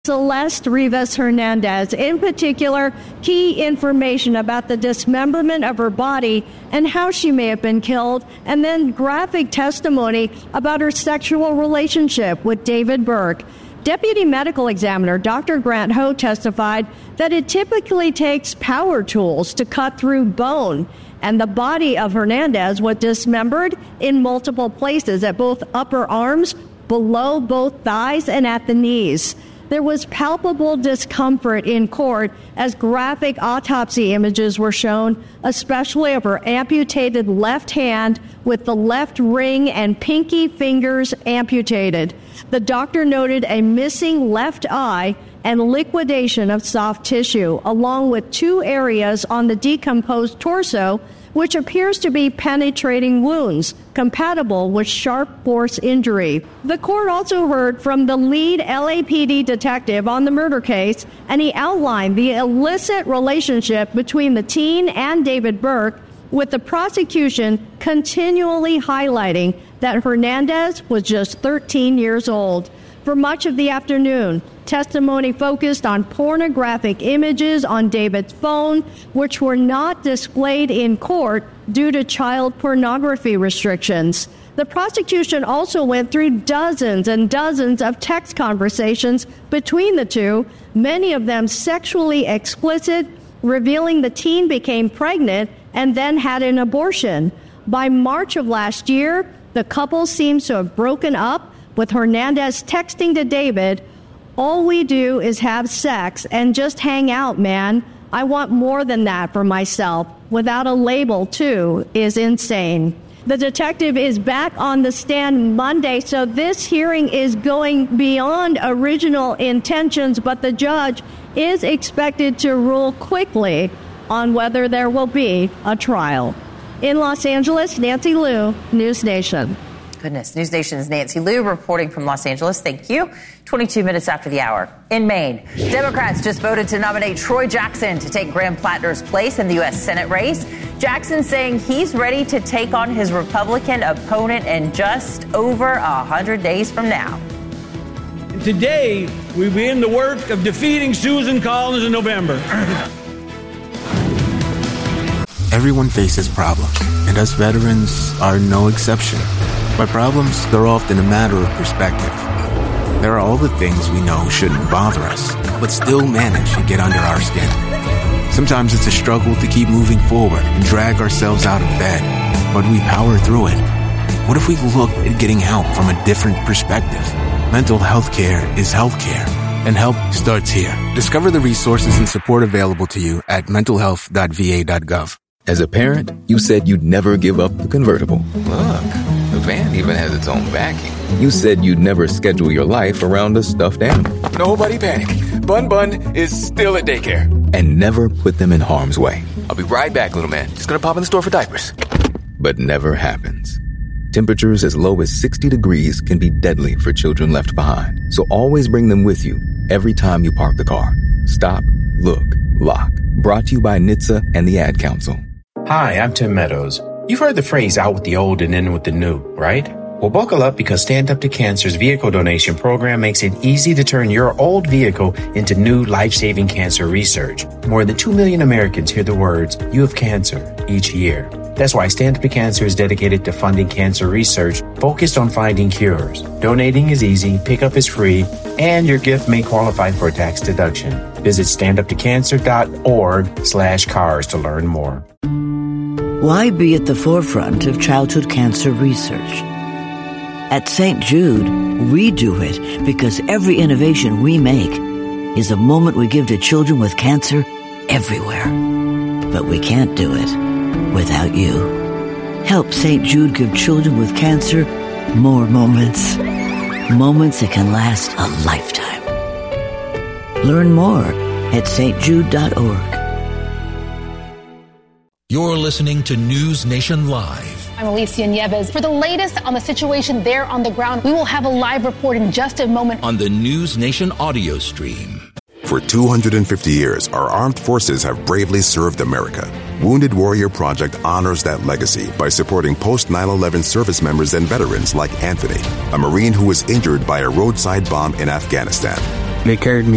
Celeste Rivas Hernandez. In particular, key information about the dismemberment of her body and how she may have been killed, and then graphic testimony about her sexual relationship with David Burke. Deputy Medical Examiner Dr. Grant Ho testified that it typically takes power tools to cut through bone, and the body of Hernandez was dismembered in multiple places at both upper arms, below both thighs, and at the knees. There was palpable discomfort in court as graphic autopsy images were shown, especially of her amputated left hand with the left ring and pinky fingers amputated. The doctor noted a missing left eye and liquidation of soft tissue, along with 2 areas on the decomposed torso, which appears to be penetrating wounds, compatible with sharp force injury. The court also heard from the lead LAPD detective on the murder case, and he outlined the illicit relationship between the teen and David Burke, with the prosecution continually highlighting that Hernandez was just 13 years old. For much of the afternoon, testimony focused on pornographic images on David's phone, which were not displayed in court due to child pornography restrictions. The prosecution also went through dozens and dozens of text conversations between the two, many of them sexually explicit, revealing the teen became pregnant and then had an abortion. By March of last year, the couple seems to have broken up, with Hernandez texting to David, "All we do is have sex and just hang out, man. I want more than that for myself. Without a label, too, is insane." The detective is back on the stand Monday, so this hearing is going beyond original intentions, but the judge is expected to rule quickly on whether there will be a trial. In Los Angeles, Nancy Liu, News Nation. Goodness. News Nation's Nancy Liu reporting from Los Angeles. Thank you. 22 minutes after the hour. In Maine, Democrats just voted to nominate Troy Jackson to take Graham Plattner's place in the U.S. Senate race. Jackson saying he's ready to take on his Republican opponent in just over 100 days from now. Today, we begin the work of defeating Susan Collins in November. Everyone faces problems, and us veterans are no exception. By problems, they're often a matter of perspective. There are all the things we know shouldn't bother us, but still manage to get under our skin. Sometimes it's a struggle to keep moving forward and drag ourselves out of bed, but we power through it. What if we looked at getting help from a different perspective? Mental health care is health care, and help starts here. Discover the resources and support available to you at mentalhealth.va.gov. As a parent, you said you'd never give up the convertible. Look, the van even has its own backing. You said you'd never schedule your life around a stuffed animal. Nobody panic. Bun is still at daycare. And never put them in harm's way. I'll be right back, little man. Just gonna pop in the store for diapers. But never happens. Temperatures as low as 60 degrees can be deadly for children left behind. So always bring them with you every time you park the car. Stop, look, lock. Brought to you by NHTSA and the Ad Council. Hi, I'm Tim Meadows. You've heard the phrase out with the old and in with the new, right? Well, buckle up because Stand Up to Cancer's vehicle donation program makes it easy to turn your old vehicle into new life-saving cancer research. More than 2 million Americans hear the words, "You have cancer," each year. That's why Stand Up to Cancer is dedicated to funding cancer research focused on finding cures. Donating is easy, pickup is free, and your gift may qualify for a tax deduction. Visit standuptocancer.org/cars to learn more. Why be at the forefront of childhood cancer research? At St. Jude, we do it because every innovation we make is a moment we give to children with cancer everywhere. But we can't do it without you. Help St. Jude give children with cancer more moments. Moments that can last a lifetime. Learn more at stjude.org. You're listening to News Nation Live. I'm Alicia Nieves. For the latest on the situation there on the ground, we will have a live report in just a moment on the News Nation audio stream. For 250 years, our armed forces have bravely served America. Wounded Warrior Project honors that legacy by supporting post-9/11 service members and veterans like Anthony, a Marine who was injured by a roadside bomb in Afghanistan. They carried me